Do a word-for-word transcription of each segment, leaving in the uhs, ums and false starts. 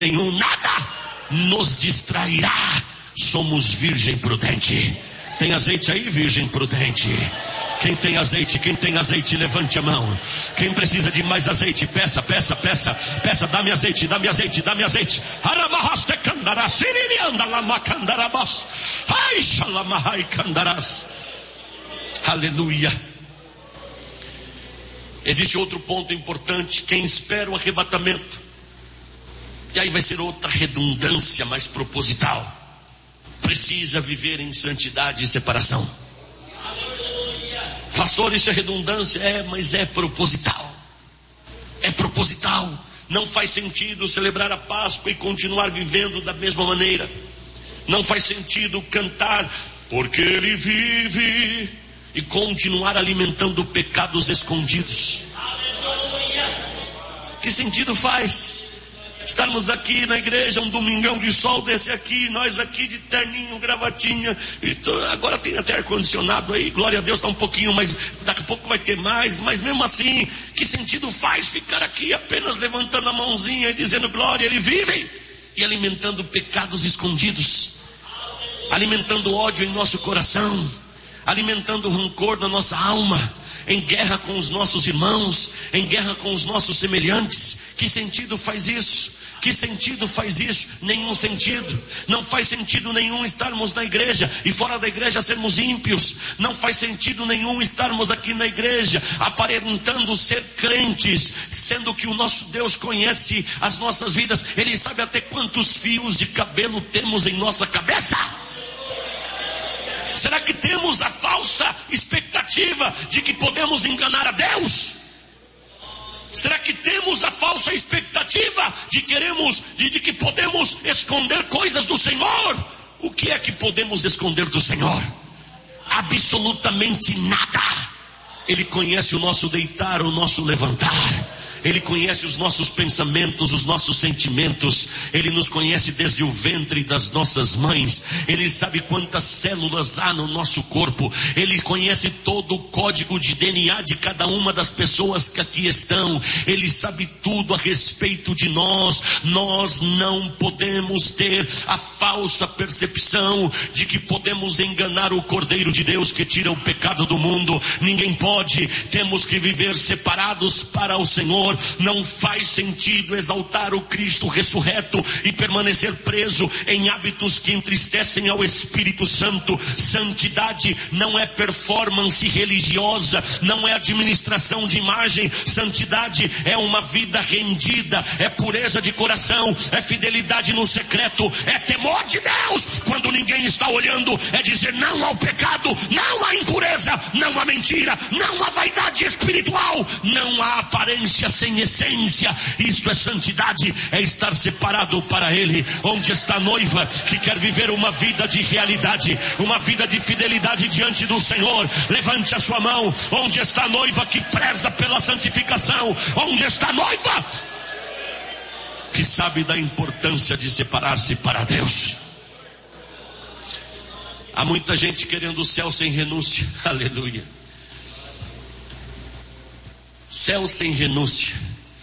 nenhum, nada nos distrairá. Somos virgem prudente. Tem azeite aí, virgem prudente? Quem tem azeite, quem tem azeite, levante a mão. Quem precisa de mais azeite, peça, peça, peça, peça, dá-me azeite, dá-me azeite, dá-me azeite. Aleluia. Existe outro ponto importante. Quem espera o arrebatamento, e aí vai ser outra redundância mais proposital, precisa viver em santidade e separação. Pastor, isso é redundância? É, mas é proposital. É proposital. Não faz sentido celebrar a Páscoa e continuar vivendo da mesma maneira. Não faz sentido cantar porque Ele vive e continuar alimentando pecados escondidos. Que sentido faz estarmos aqui na igreja um domingão de sol desse aqui, nós aqui de terninho, gravatinha, e tô, agora tem até ar-condicionado aí, glória a Deus, está um pouquinho, mas daqui a pouco vai ter mais, mas mesmo assim, que sentido faz ficar aqui apenas levantando a mãozinha e dizendo glória, Ele vive, e alimentando pecados escondidos, alimentando ódio em nosso coração, alimentando rancor na nossa alma, em guerra com os nossos irmãos, em guerra com os nossos semelhantes? Que sentido faz isso? Que sentido faz isso? Nenhum sentido. Não faz sentido nenhum estarmos na igreja e fora da igreja sermos ímpios. Não faz sentido nenhum estarmos aqui na igreja aparentando ser crentes, sendo que o nosso Deus conhece as nossas vidas. Ele sabe até quantos fios de cabelo temos em nossa cabeça. Será que temos a falsa expectativa de que podemos enganar a Deus? Será que temos a falsa expectativa de, queremos, de, de que podemos esconder coisas do Senhor? O que é que podemos esconder do Senhor? Absolutamente nada. Ele conhece o nosso deitar, o nosso levantar. Ele conhece os nossos pensamentos, os nossos sentimentos. Ele nos conhece desde o ventre das nossas mães. Ele sabe quantas células há no nosso corpo. Ele conhece todo o código de D N A de cada uma das pessoas que aqui estão. Ele sabe tudo a respeito de nós. Nós não podemos ter a falsa percepção de que podemos enganar o Cordeiro de Deus que tira o pecado do mundo. Ninguém pode. Temos que viver separados para o Senhor. Não faz sentido exaltar o Cristo ressurreto e permanecer preso em hábitos que entristecem ao Espírito Santo. Santidade não é performance religiosa, não é administração de imagem. Santidade é uma vida rendida, é pureza de coração, é fidelidade no secreto, é temor de Deus quando ninguém está olhando, é dizer não ao pecado, não à impureza, não à mentira, não à vaidade espiritual, não à aparência sem essência. Isto é santidade, é estar separado para Ele. Onde está a noiva que quer viver uma vida de realidade, uma vida de fidelidade diante do Senhor? Levante a sua mão. Onde está a noiva que preza pela santificação? Onde está a noiva que sabe da importância de separar-se para Deus? Há muita gente querendo o céu sem renúncia. Aleluia. Céu sem renúncia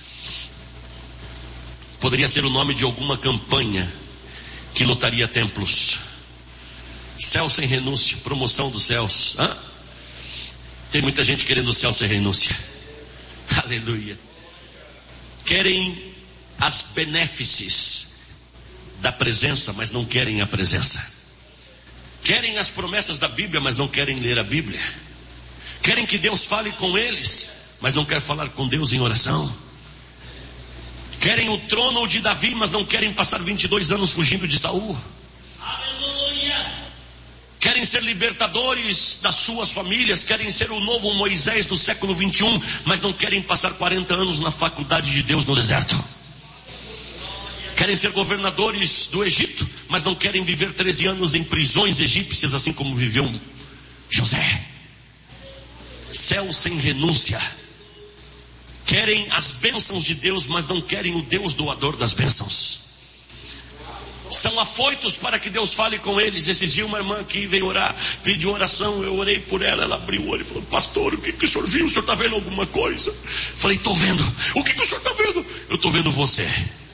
poderia ser o nome de alguma campanha que lotaria templos. Céu sem renúncia, promoção dos céus. Hã? Tem muita gente querendo o céu sem renúncia. Aleluia. Querem as benéfices da presença, mas não querem a presença. Querem as promessas da Bíblia, mas não querem ler a Bíblia. Querem que Deus fale com eles, mas não quer falar com Deus em oração. Querem o trono de Davi, mas não querem passar vinte e dois anos fugindo de Saul. Aleluia. Querem ser libertadores das suas famílias, querem ser o novo Moisés do século vinte e um, mas não querem passar quarenta anos na faculdade de Deus no deserto. Querem ser governadores do Egito, mas não querem viver treze anos em prisões egípcias, assim como viveu José. Céu sem renúncia. Querem as bênçãos de Deus, mas não querem o Deus doador das bênçãos. São afoitos para que Deus fale com eles. Esses dias uma irmã aqui veio orar, pediu oração, eu orei por ela, ela abriu o olho e falou: pastor, o que, que o senhor viu? O senhor está vendo alguma coisa? Falei: estou vendo. O que, que o senhor está vendo? Eu estou vendo você.